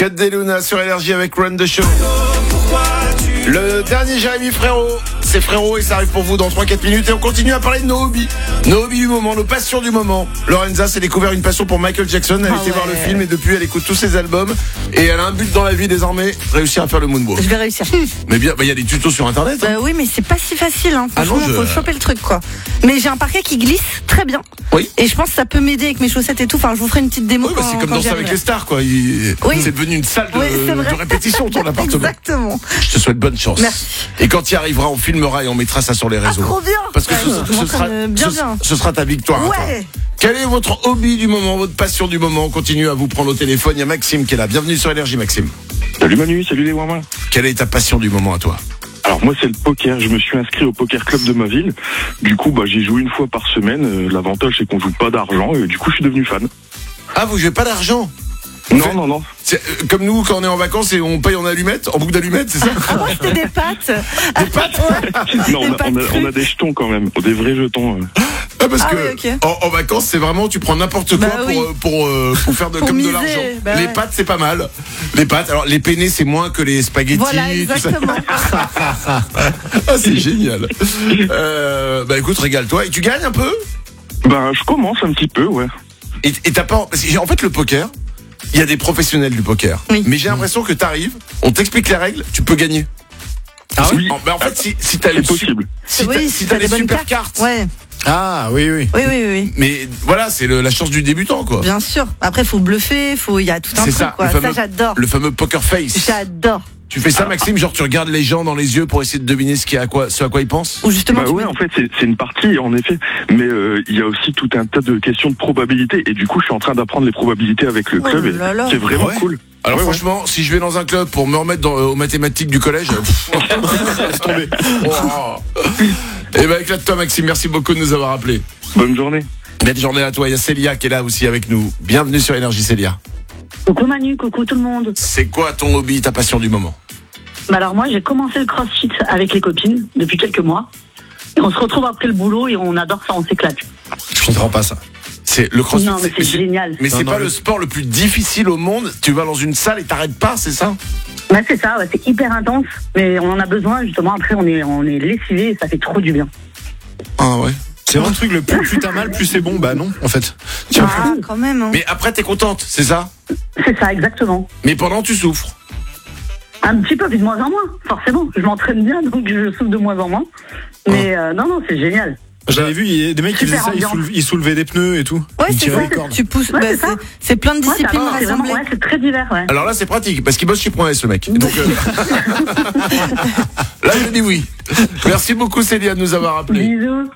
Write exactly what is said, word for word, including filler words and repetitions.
Cut de Luna sur Énergie avec Run the Show. Le dernier Jérémy Frérot, c'est Frérot et ça arrive pour vous dans trois quatre minutes et on continue à parler de nos hobbies. Nos hobbies du moment, nos passions du moment. Lorenza s'est découvert une passion pour Michael Jackson, elle Ah était ouais. voir le film et depuis elle écoute tous ses albums et elle a un but dans la vie désormais, réussir à faire le moonwalk. Je vais réussir. Mais bien, il y a des tutos sur internet. Hein. Bah oui, mais c'est pas si facile. Hein. Ah non, Franchement, je- faut choper le truc, quoi. Mais j'ai un parquet qui glisse très bien. Oui. Et je pense que ça peut m'aider avec mes chaussettes et tout. Enfin, je vous ferai une petite démo. Oui, bah, quand, c'est comme quand dans j'y ça avec arriverai. les stars, quoi. Il- Oui. C'est devenu une salle de, Oui, c'est vrai. de répétition, ton appartement. Exactement. Je te souhaite bonne chance. Merci. Et quand tu y arriveras, on filmera et on mettra ça sur les Ah, réseaux. trop bien. Parce que Ouais, ce, je ce m'entraîne sera, bien, ce, bien. ce sera ta victoire. à toi. Ouais. Quel est votre hobby du moment, votre passion du moment? On continue à vous prendre au téléphone. Il y a Maxime qui est là. Bienvenue sur Énergie, Maxime. Salut Manu, salut les Wawa. Quelle est ta passion du moment à toi? Alors moi c'est le poker, je me suis inscrit au poker club de ma ville. Du coup bah j'y joue une fois par semaine. Euh, L'avantage c'est qu'on joue pas d'argent et du coup je suis devenu fan. Ah, vous jouez pas d'argent? Non fait- non non. C'est, euh, comme nous, quand on est en vacances et on paye en allumettes, en boucle d'allumettes, c'est ça? Ah, moi, c'était des pâtes. Des pâtes? Ouais. Non on a, pas on, de a, trucs. on a des jetons quand même, des vrais jetons. euh. Ah, parce Ah que oui, ok. en, en vacances, c'est vraiment, tu prends n'importe quoi Bah pour, oui. euh, pour, euh, pour faire de, Pour comme miser, de l'argent. bah les ouais. pâtes, c'est pas mal. Les pâtes, alors les penne, c'est moins que les spaghettis. Voilà, tout ça. exactement. Ah, c'est génial. Euh, bah écoute, régale-toi. Et tu gagnes un peu? Bah je commence un petit peu ouais. Et et t'as pas. parce que, en fait, le poker, il y a des professionnels du poker. Oui. Mais j'ai l'impression que t'arrives, on t'explique les règles, tu peux gagner. Ah oui. En, bah en fait, si, si t'as C'est une su- possible. si Oui, t'as, si si t'as t'as des des bonnes super cartes. cartes. Ouais. Ah oui, oui. Oui, oui, oui, oui. Mais voilà, c'est le- la chance du débutant, quoi. Bien sûr. Après, faut bluffer, faut, il y a tout un C'est truc, ça, quoi. le Ça, fameux- j'adore. Le fameux poker face. J'adore. Tu fais ça, Maxime, genre tu regardes les gens dans les yeux pour essayer de deviner ce, qui est à quoi, ce à quoi ils pensent? Ou justement, Bah tu ouais peux- en fait c'est c'est une partie en effet. Mais euh, il y a aussi tout un tas de questions de probabilité. Et du coup je suis en train d'apprendre les probabilités avec le Oh club. là là. Et c'est vraiment Ouais. cool. Alors Ouais, ouais. franchement, si je vais dans un club pour me remettre dans, euh, aux mathématiques du collège, pff, laisse tomber. Oh. Et ben éclate-toi, Maxime, merci beaucoup de nous avoir appelés. Bonne journée. Belle journée à toi. Il y a Célia qui est là aussi avec nous. Bienvenue sur Énergie, Célia. Coucou Manu, coucou tout le monde. C'est quoi ton hobby, ta passion du moment? Bah alors moi j'ai commencé le crossfit avec les copines depuis quelques mois. Et on se retrouve après le boulot et on adore ça, on s'éclate. Je comprends pas ça. C'est le crossfit. Non mais c'est génial. Mais Non, c'est non, pas le- le sport le plus difficile au monde. Tu vas dans une salle et t'arrêtes pas, c'est ça? Bah c'est ça, ouais, c'est hyper intense. Mais on en a besoin justement, après on est, on est lessivé et ça fait trop du bien. Ah ouais. C'est vraiment le truc, le plus, plus t'as mal, plus c'est bon. Bah non, en fait. Tu vois. Ah, quand même. Hein. Mais après t'es contente, c'est ça? C'est ça, exactement. Mais pendant tu souffres. Un petit peu, puis de moins en moins, forcément. Je m'entraîne bien donc je souffre de moins en moins. Mais euh, non, non, c'est génial. J'avais vu, il y a des mecs qui Super faisaient ça, ils, ambiance. soulevent- ils soulevaient des pneus et tout. Ouais, Ils c'est tiraient ça. les cordes. Tu pousses. Ouais, bah, c'est ça. c'est, c'est plein de Ouais, disciplines t'as- c'est vraiment, rassemblées. ouais, c'est très divers, ouais. Alors là c'est pratique parce qu'il bosse chez Point S le mec. Donc euh, là je dis oui. Merci beaucoup Célia de nous avoir appelés. Bisous.